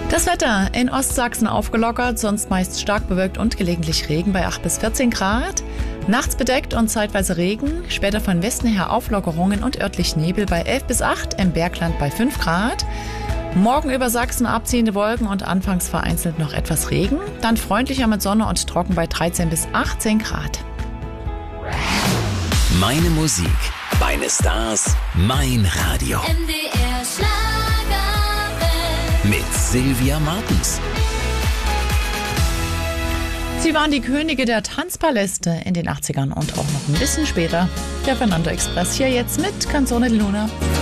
Das Wetter in Ostsachsen aufgelockert, sonst meist stark bewölkt und gelegentlich Regen bei 8 bis 14 Grad. Nachts bedeckt und zeitweise Regen, später von Westen her Auflockerungen und örtlich Nebel bei 11 bis 8, im Bergland bei 5 Grad. Morgen über Sachsen abziehende Wolken und anfangs vereinzelt noch etwas Regen. Dann freundlicher mit Sonne und trocken bei 13 bis 18 Grad. Meine Musik, meine Stars, mein Radio. MDR Schlagerwelt. Mit Sylvia Martens. Sie waren die Könige der Tanzpaläste in den 80ern und auch noch ein bisschen später. Der Fernando Express hier jetzt mit Canzone di Luna.